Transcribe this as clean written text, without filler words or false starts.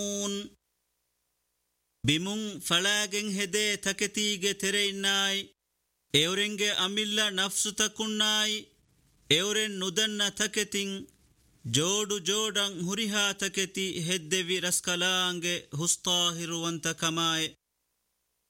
ಬಿಮುಂ ಫಳಾಗೆಂ ಹೆದೆ ತಕೆತೀಗೆ ತೆರೆಯಿನ್ನಾಯ್ ಎವರೆಂಗೆ ಅಮಿಲ್ಲ ನಫ್ಸು ತಕುಣ್ಣಾಯ್ ಎವರೆನ್ ನುದನ್ನ ತಕೆತಿಂ ಜೋಡು ಜೋಡಂ ಹುರಿಹಾ ತಕೆತಿ ಹೆದ್ದೆವಿ ರಸ್ಕಲಾಂಗೆ ಹುಸ್ತಾಹಿರುವಂತ ಕಮಾಯ್